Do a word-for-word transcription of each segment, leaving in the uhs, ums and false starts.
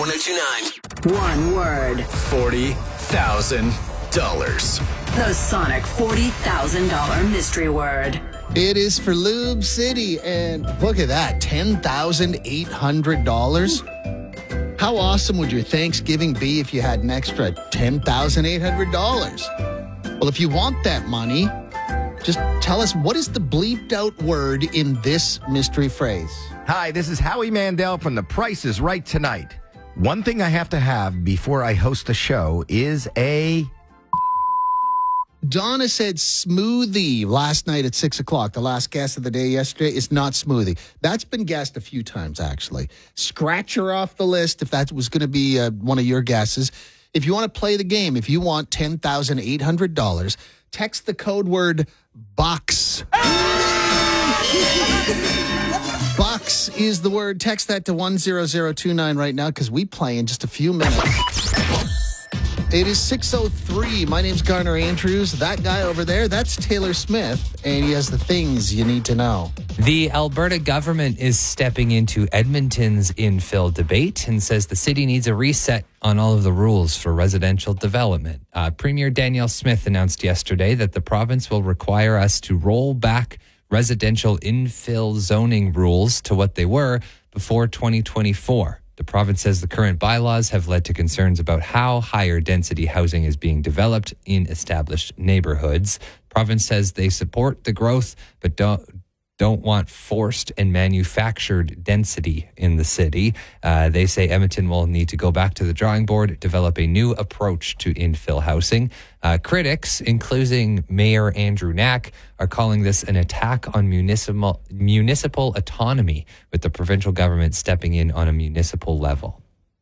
oh two nine. One word. forty thousand dollars. The Sonic forty thousand dollars mystery word. It is for Lube City, and look at that, ten thousand eight hundred dollars. How awesome would your Thanksgiving be if you had an extra ten thousand eight hundred dollars? Well, if you want that money, just tell us, what is the bleeped out word in this mystery phrase? Hi, this is Howie Mandel from The Price is Right Tonight. One thing I have to have before I host a show is a... Donna said smoothie last night at six o'clock. The last guess of the day yesterday is not smoothie. That's been guessed a few times, actually. Scratch her off the list if that was going to be uh, one of your guesses. If you want to play the game, if you want ten thousand eight hundred dollars, text the code word BUCKS. Bucks is the word. Text that to one zero zero two nine right now because we play in just a few minutes. It is six oh three. My name's Garner Andrews. That guy over there, that's Taylor Smith, and he has the things you need to know. The Alberta government is stepping into Edmonton's infill debate and says the city needs a reset on all of the rules for residential development. Uh, Premier Danielle Smith announced yesterday that the province will require us to roll back residential infill zoning rules to what they were before twenty twenty-four. The province says the current bylaws have led to concerns about how higher density housing is being developed in established neighborhoods. The province says they support the growth, but don't don't want forced and manufactured density in the city. Uh, they say Edmonton will need to go back to the drawing board, develop a new approach to infill housing. Uh, critics, including Mayor Andrew Knack, are calling this an attack on municipal municipal autonomy, with the provincial government stepping in on a municipal level.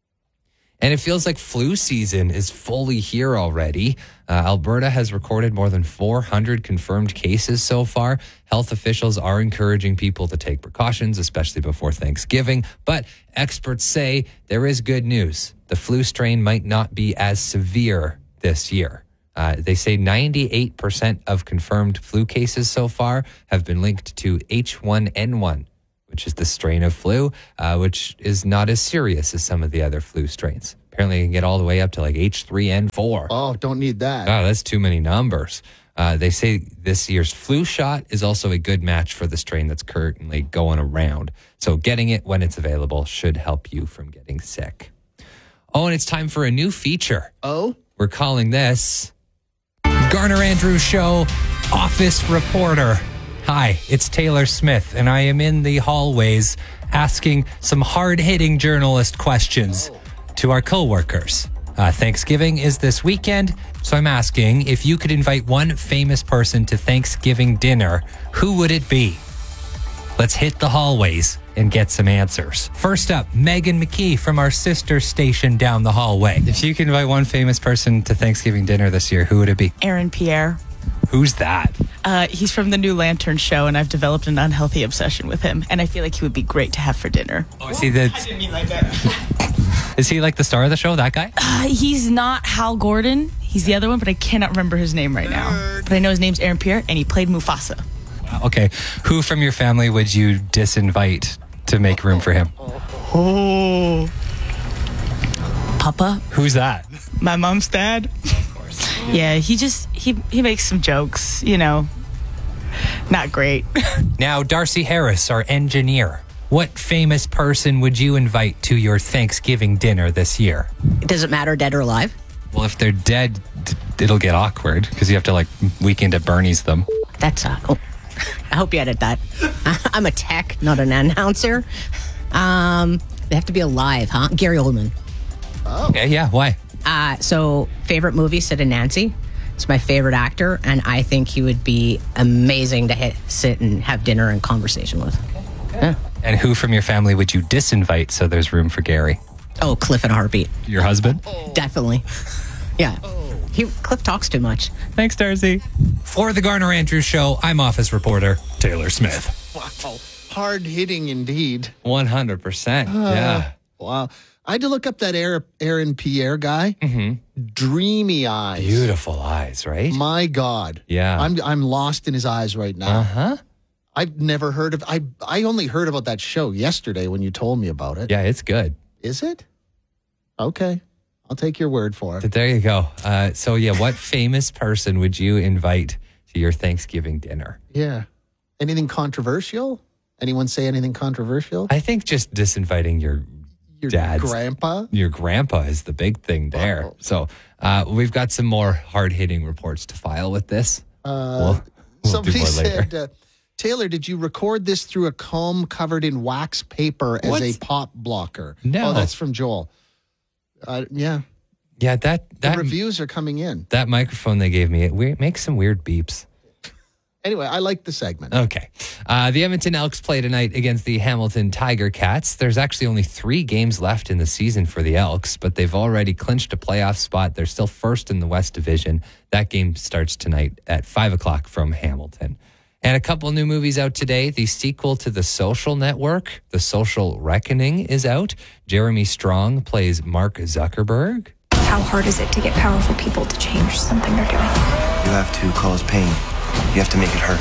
And it feels like flu season is fully here already. Uh, Alberta has recorded more than four hundred confirmed cases so far. Health officials are encouraging people to take precautions, especially before Thanksgiving. But experts say there is good news. The flu strain might not be as severe this year. Uh, they say ninety-eight percent of confirmed flu cases so far have been linked to H one N one, which is the strain of flu, uh, which is not as serious as some of the other flu strains. Apparently, it can get all the way up to like H three N four. Oh, don't need that. Oh, that's too many numbers. Uh, they say this year's flu shot is also a good match for the strain that's currently going around. So getting it when it's available should help you from getting sick. Oh, and it's time for a new feature. Oh? We're calling this Garner Andrews Show Office Reporter. Hi, it's Taylor Smith, and I am in the hallways asking some hard-hitting journalist questions to our co-workers. Uh, Thanksgiving is this weekend, so I'm asking if you could invite one famous person to Thanksgiving dinner, who would it be? Let's hit the hallways and get some answers. First up, Megan McKee from our sister station down the hallway. If you could invite one famous person to Thanksgiving dinner this year, who would it be? Aaron Pierre. Who's that? Uh, he's from the New Lantern show, and I've developed an unhealthy obsession with him, and I feel like he would be great to have for dinner. Oh, is he the... I didn't mean like that. Is he like the star of the show, that guy? Uh, he's not Hal Gordon. He's the other one, but I cannot remember his name right now. But I know his name's Aaron Pierre, and he played Mufasa. Okay. Who from your family would you disinvite to make room for him? Oh. Papa. Who's that? My mom's dad. Of course. Yeah, he just, he, he makes some jokes, you know. Not great. Now, Darcy Harris, our engineer. What famous person would you invite to your Thanksgiving dinner this year? Does it matter, dead or alive? Well, if they're dead, it'll get awkward because you have to, like, Weekend at Bernie's them. That's, uh, oh, I hope you edit that. I'm a tech, not an announcer. Um, they have to be alive, huh? Gary Oldman. Oh. Okay, yeah, why? Uh, so, favorite movie, Sid and Nancy. It's my favorite actor, and I think he would be amazing to hit, sit and have dinner and conversation with. Okay. Yeah. And who from your family would you disinvite so there's room for Gary? Oh, Cliff and Heartbeat. Your husband? Oh. Definitely. Yeah. Oh. He, Cliff talks too much. Thanks, Darcy. For the Garner Andrews Show, I'm office reporter Taylor Smith. Wow. Hard hitting indeed. one hundred percent. Uh, yeah. Wow. I had to look up that Aaron Pierre guy. Mm-hmm. Dreamy eyes. Beautiful eyes, right? My God. Yeah. I'm I'm lost in his eyes right now. Uh-huh. I've never heard of I I only heard about that show yesterday when you told me about it. Yeah, it's good. Is it? Okay. I'll take your word for it. But there you go. Uh, so, yeah, what famous person would you invite to your Thanksgiving dinner? Yeah. Anything controversial? Anyone say anything controversial? I think just disinviting your Your dad's grandpa? Your grandpa is the big thing there. Oh. So uh, we've got some more hard-hitting reports to file with this. Uh, we'll, we'll Somebody do more later. said, uh, Taylor, did you record this through a comb covered in wax paper as What's- a pop blocker? No. Oh, that's from Joel. Uh, yeah. Yeah, that The that reviews are coming in. that microphone they gave me, it we- makes some weird beeps. Anyway, I like the segment. Okay. Uh, the Edmonton Elks play tonight against the Hamilton Tiger Cats. There's actually only three games left in the season for the Elks, but they've already clinched a playoff spot. They're still first in the West Division. That game starts tonight at five o'clock from Hamilton. And a couple new movies out today. The sequel to The Social Network, The Social Reckoning, is out. Jeremy Strong plays Mark Zuckerberg. How hard is it to get powerful people to change something they're doing? You have to cause pain. You have to make it hurt.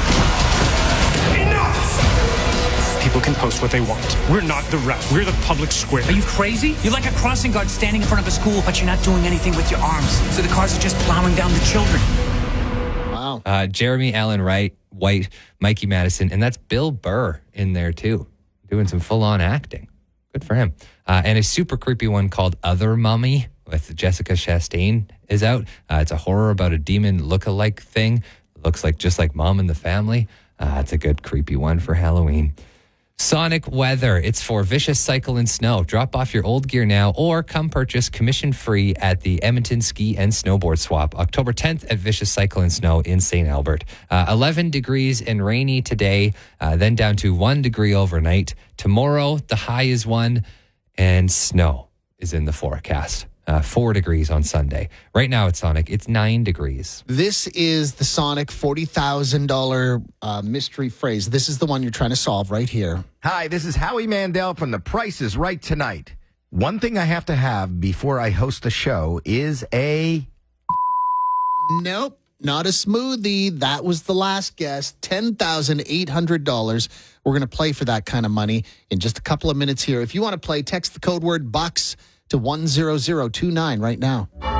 Enough! People can post what they want. We're not the rest. We're the public square. Are you crazy? You're like a crossing guard standing in front of a school, but you're not doing anything with your arms. So the cars are just plowing down the children. Wow. Uh, Jeremy Allen Wright, White, Mikey Madison, and that's Bill Burr in there too, doing some full-on acting. Good for him. Uh, and a super creepy one called Other Mummy with Jessica Chastain is out. Uh, it's a horror about a demon look-alike thing. Looks like just like Mom and the Family. Uh, it's a good creepy one for Halloween. Sonic Weather. It's for Vicious Cycle and Snow. Drop off your old gear now or come purchase commission-free at the Edmonton Ski and Snowboard Swap. October tenth at Vicious Cycle and Snow in Saint Albert. Uh, eleven degrees and rainy today, uh, then down to one degree overnight. Tomorrow, the high is one, and snow is in the forecast. Uh, four degrees on Sunday. Right now at Sonic, it's nine degrees. This is the Sonic forty thousand dollars uh, mystery phrase. This is the one you're trying to solve right here. Hi, this is Howie Mandel from The Price is Right tonight. One thing I have to have before I host the show is a... Nope, not a smoothie. That was the last guess. ten thousand eight hundred dollars. We're going to play for that kind of money in just a couple of minutes here. If you want to play, text the code word BUCKS to one zero zero two nine right now.